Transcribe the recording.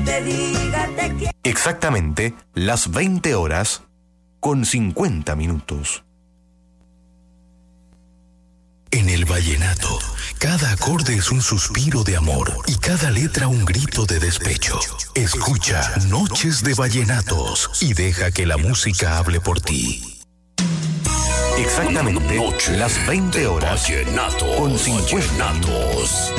te diga te quiero. Exactamente las 20 horas con 50 minutos. En el vallenato, cada acorde es un suspiro de amor y cada letra un grito de despecho. Escucha Noches de Vallenatos y deja que la música hable por ti. Exactamente Noche las 20 horas Vallenatos, con 50 minutos.